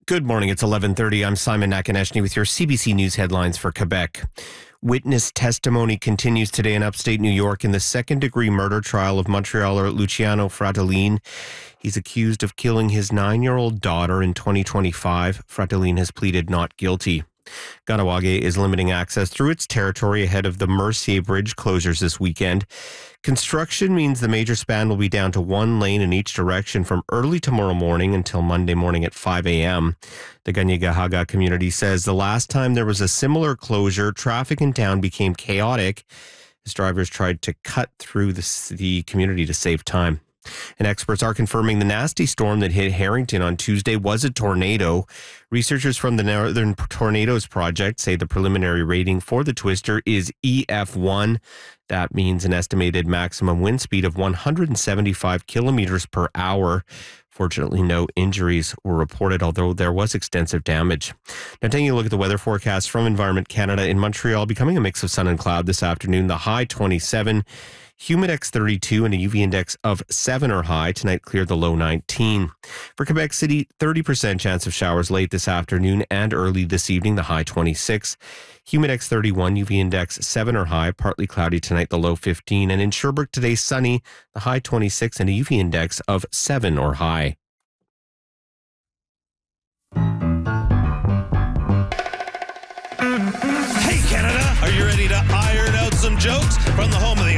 Good morning. It's 11:30. I'm Simon Nakaneshny with your CBC News headlines for Quebec. Witness testimony continues today in upstate New York in the second-degree murder trial of Montrealer Luciano Fratellin. He's accused of killing his 9-year-old daughter in 2025. Fratellin has pleaded not guilty. Kahnawake is limiting access through its territory ahead of the Mercier Bridge closures this weekend. Construction means the major span will be down to one lane in each direction from early tomorrow morning until Monday morning at 5 a.m. The Kanien'kehá:ka community says the last time there was a similar closure, traffic in town became chaotic as drivers tried to cut through the community to save time. And experts are confirming the nasty storm that hit Harrington on Tuesday was a tornado. Researchers from the Northern Tornadoes Project say the preliminary rating for the twister is EF1. That means an estimated maximum wind speed of 175 kilometers per hour. Fortunately, no injuries were reported, although there was extensive damage. Now, taking a look at the weather forecast from Environment Canada in Montreal, becoming a mix of sun and cloud this afternoon. The high 27, Humidex 32, and a UV index of 7 or high. Tonight, clear the low 19. For Quebec City, 30% chance of showers late this afternoon and early this evening, the high 26. Humidex 31, UV index 7 or high, partly cloudy tonight, the low 15. And in Sherbrooke today, sunny, the high 26, and a UV index of 7 or high. Hey, Canada, are you ready to iron out some jokes from the whole